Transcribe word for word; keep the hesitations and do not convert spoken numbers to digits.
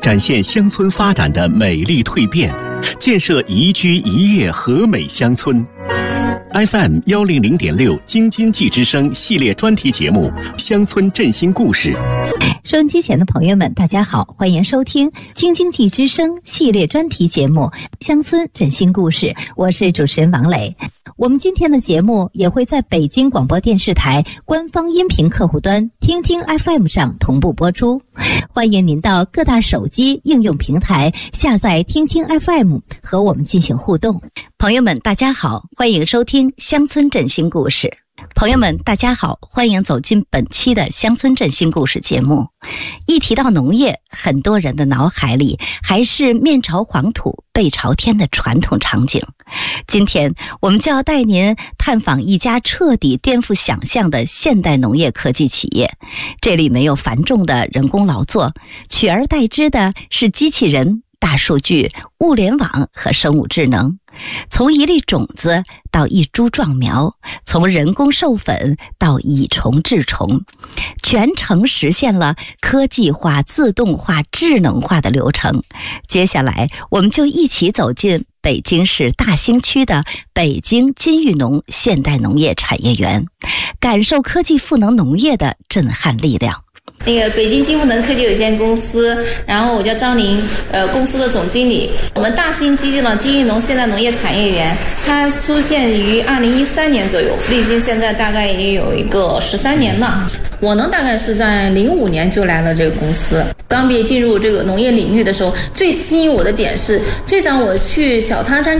展现乡村发展的美丽蜕变，建设宜居宜业和美乡村。F M 幺零零点六京津冀之声系列专题节目《乡村振兴故事》。 收音机前的朋友们，大家好，欢迎收听京津冀之声系列专题节目《乡村振兴故事》，我是主持人王磊。我们今天的节目也会在北京广播电视台官方音频客户端听听 F M 上同步播出，欢迎您到各大手机应用平台下载听听 F M 和我们进行互动。朋友们大家好，欢迎收听乡村振兴故事。朋友们大家好，欢迎走进本期的乡村振兴故事节目。一提到农业，很多人的脑海里还是面朝黄土背朝天的传统场景。今天我们就要带您探访一家彻底颠覆想象的现代农业科技企业。这里没有繁重的人工劳作，取而代之的是机器人、大数据、物联网和生物智能。从一粒种子到一株壮苗，从人工授粉到以虫治虫，全程实现了科技化、自动化、智能化的流程。接下来我们就一起走进北京市大兴区的北京金玉农现代农业产业园，感受科技赋能农业的震撼力量。 那个北京金富能科技有限公司，然后我叫张琳，呃，公司的总经理。我们大兴基地呢，金玉农现代农业产业园，它出现于二零一三年左右，历经现在大概也有一个十三年了。我呢，大概是在零五年就来了这个公司。刚毕业进入这个农业领域的时候，最吸引我的点是，最早我去小汤山